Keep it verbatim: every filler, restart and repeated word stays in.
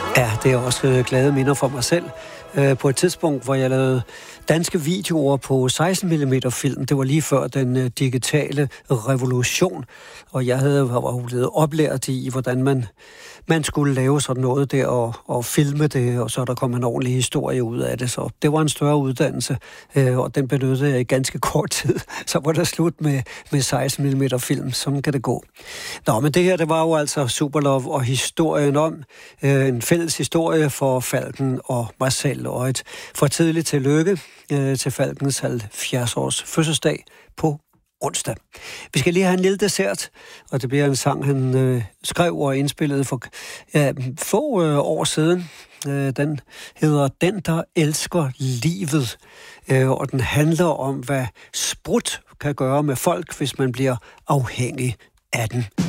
Ja, det er også glade minder for mig selv. På et tidspunkt, hvor jeg lavede danske videoer på seksten millimeter film, det var lige før den digitale revolution, og jeg havde var blevet oplært i, hvordan man, man skulle lave sådan noget der, og, og filme det, og så der kom en ordentlig historie ud af det. Så det var en større uddannelse, og den benyttede jeg i ganske kort tid. Så var der slut med, med seksten millimeter film. Sådan kan det gå. Nå, men det her, det var jo altså Superlove og historien om øh, en fælles historie for Falken og mig selv, og et for tidligt tillykke øh, til Falkens halvfjerds års fødselsdag på onsdag. Vi skal lige have en lille dessert, og det bliver en sang, han øh, skrev og indspillede for ja, få øh, år siden. Øh, den hedder Den, der elsker livet, øh, og den handler om, hvad sprut kan gøre med folk, hvis man bliver afhængig af den.